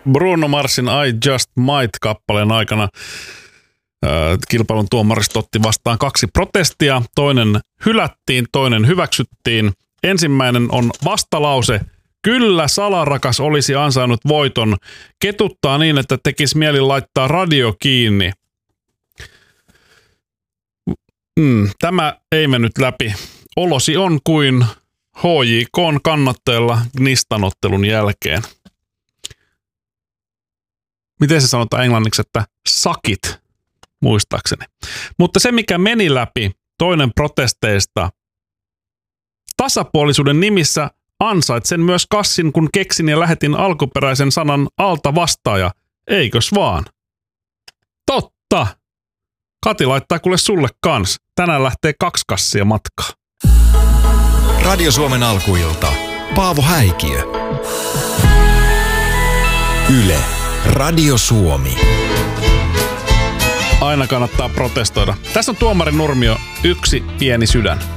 Bruno Marsin I Just Might-kappaleen aikana kilpailun tuomarista otti vastaan 2 protestia. Toinen hylättiin, toinen hyväksyttiin. Ensimmäinen on vastalause. Kyllä salarakas olisi ansainnut voiton. Ketuttaa niin, että tekisi mieli laittaa radio kiinni. Tämä ei mennyt läpi. Olosi on kuin HJK:n kannattajalla Gnistan-ottelun jälkeen. Miten se sanotaan englanniksi, että sakit, muistaakseni. Mutta se, mikä meni läpi, toinen protesteista, tasapuolisuuden nimissä ansaitsen myös kassin, kun keksin ja lähetin alkuperäisen sanan alta vastaaja. Eikös vaan? Totta! Kati laittaa kuule sulle kans. Tänään lähtee 2 kassia matkaa. Radio Suomen alkuilta. Paavo Häikiö. Yle. Radio Suomi. Aina kannattaa protestoida. Tässä on tuomari Nurmio, 1 pieni sydän.